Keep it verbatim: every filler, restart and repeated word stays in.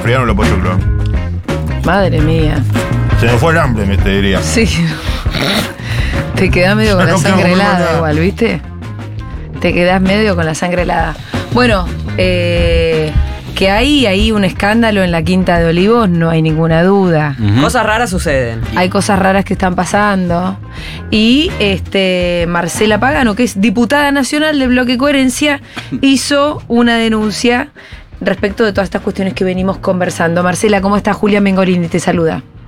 enfriaron los pochoclos. Madre mía. Se me fue el hambre, me te diría. Sí. Te quedás medio con No la sangre quedó helada nada. igual, ¿viste? Te quedás medio con la sangre helada. Bueno, eh, que hay ahí un escándalo en la Quinta de Olivos, no hay ninguna duda. Ujú. Cosas raras suceden. Hay cosas raras que están pasando. Y este Marcela Pagano, que es diputada nacional del Bloque Coherencia, hizo una denuncia respecto de todas estas cuestiones que venimos conversando. Marcela, ¿cómo está? Julia Mengolini te saluda.